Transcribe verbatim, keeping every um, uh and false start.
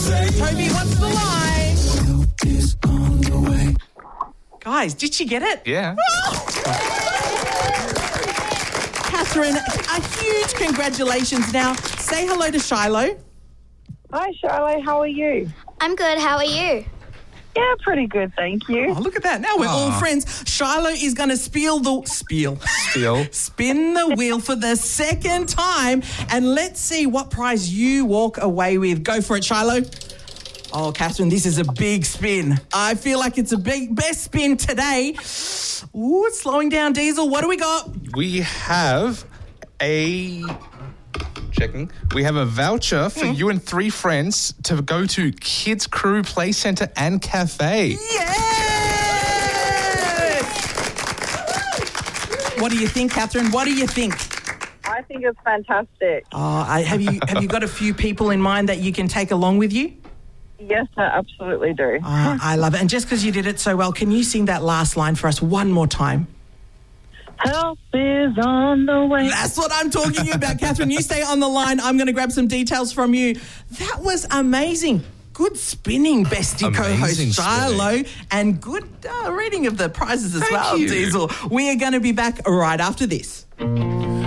Toby, what's the line? Is on the way. Guys, did she get it? Yeah. Catherine, a huge congratulations. Now, say hello to Shiloh. Hi, Shiloh. How are you? I'm good. How are you? Yeah, pretty good, thank you. Oh, look at that. Now we're all Aw. friends. Shiloh is going to spiel the... Spiel. Spiel. Spin the wheel for the second time, and let's see what prize you walk away with. Go for it, Shiloh. Oh, Catherine, this is a big spin. I feel like it's a big best spin today. Ooh, it's slowing down, Diesel. What do we got? We have a... Checking. We have a voucher for you and three friends to go to Kids Crew Play Centre and Cafe. Yes! What do you think, Catherine? What do you think? I think it's fantastic. Oh, I, have you have you got a few people in mind that you can take along with you? Yes, I absolutely do. Oh, I love it. And just because you did it so well, can you sing that last line for us one more time? Help is on the way. That's what I'm talking about, Catherine. You stay on the line. I'm going to grab some details from you. That was amazing. Good spinning, bestie Amazing co-host Shiloh, and good uh, reading of the prizes as Thank well, you. Diesel. We are going to be back right after this.